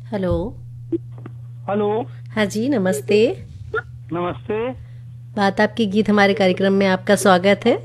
Hello. Hello. हाँ जी, नमस्ते। नमस्ते। बात आपकी गीत हमारे कार्यक्रम में आपका स्वागत है।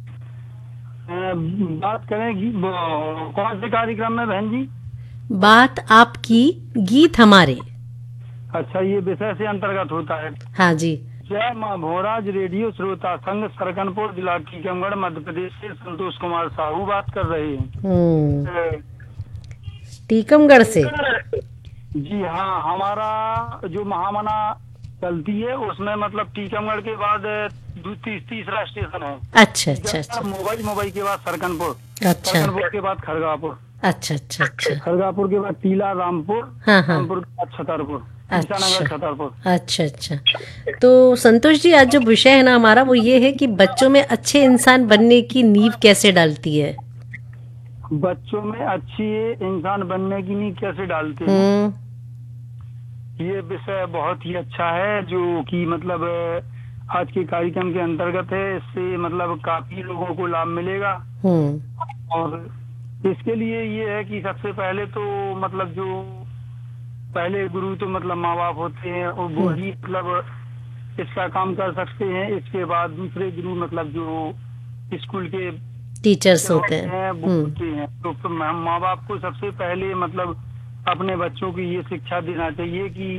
बात करें कौन से कार्यक्रम में बहन जी? बात आपकी गीत हमारे। अच्छा, ये विषय से अंतर्गत होता है। हाँ जी। जय माँ भोराज रेडियो श्रोता संघ सरकनपुर जिला टीकमगढ़ मध्य प्रदेश से संतोष कुमार साहू बात कर रहे हम्म। हैं। टीकमगढ़ से। जी हाँ, हमारा जो महामना चलती है उसमें मतलब टीकमगढ़ के बाद तीसरा स्टेशन है। अच्छा अच्छा अच्छा। मुंबई के बाद सरकनपुर, अच्छा सरकनपुर के बाद खड़गापुर, अच्छा अच्छा अच्छा। खड़गापुर के बाद टीला रामपुर, हाँ हाँ। रामपुर के बाद छतरपुर, अच्छा ईसानगर छतरपुर। अच्छा अच्छा। तो संतोष जी, आज जो विषय है ना हमारा वो ये है कि बच्चों में अच्छे इंसान बनने की नींव कैसे डालती है। बच्चों में अच्छी इंसान बनने की नींव कैसे डालते हैं, हम्म। ये विषय बहुत ही अच्छा है जो कि मतलब आज के कार्यक्रम के अंतर्गत है। इससे मतलब काफी लोगों को लाभ मिलेगा। और इसके लिए ये है कि सबसे पहले तो मतलब जो पहले गुरु तो मतलब माँ बाप होते हैं और वो ही मतलब इसका काम कर सकते हैं। इसके बाद दूसरे गुरु मतलब जो स्कूल के टीचर्स टीचर होते होते हैं। हैं वो होते हैं। तो माँ बाप को सबसे पहले मतलब अपने बच्चों की ये शिक्षा देना चाहिए कि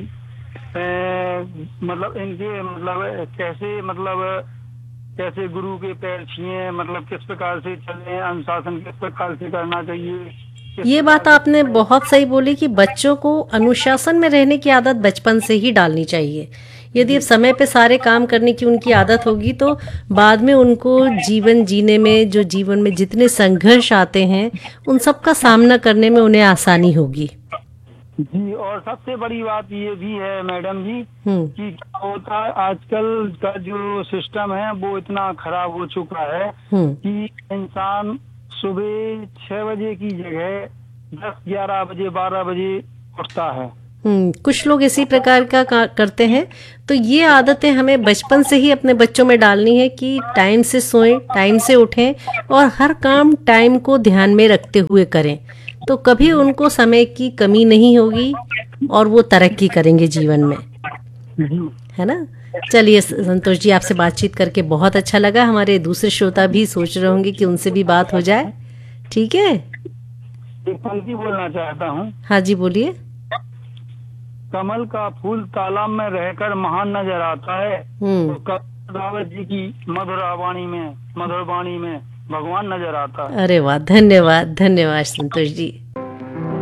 मतलब इनके मतलब कैसे गुरु के पैर छुएं, मतलब किस प्रकार से चलें, अनुशासन किस प्रकार से करना चाहिए, किस ये प्रकार बात आपने से। बहुत सही बोली कि बच्चों को अनुशासन में रहने की आदत बचपन से ही डालनी चाहिए। यदि अब जी समय पे सारे काम करने की उनकी आदत होगी तो बाद में उनको जीवन जीने में, जो जीवन में जितने संघर्ष आते हैं उन सब का सामना करने में उन्हें आसानी होगी। जी, और सबसे बड़ी बात ये भी है मैडम जी हम्म। कि क्या होता है आजकल का जो सिस्टम है वो इतना खराब हो चुका है हम्म। कि इंसान सुबह 6 बजे की जगह 10, 11 बजे, 12 बजे उठता है। कुछ लोग इसी प्रकार का करते हैं। तो ये आदतें हमें बचपन से ही अपने बच्चों में डालनी है कि टाइम से सोएं, टाइम से उठें और हर काम टाइम को ध्यान में रखते हुए करें। तो कभी उनको समय की कमी नहीं होगी और वो तरक्की करेंगे जीवन में। जी, है ना। चलिए संतोष जी, आपसे बातचीत करके बहुत अच्छा लगा। हमारे दूसरे श्रोता भी सोच रहे होंगे कि उनसे भी बात हो जाए। ठीक है। एक पंक्ति बोलना चाहता हूँ। हाँ जी, बोलिए। कमल का फूल तालाब में रहकर महान नजर आता है, हम्म। तो रावत जी की मधुर वाणी में भगवान नजर आता है। अरे वाह, धन्यवाद धन्यवाद संतोष जी।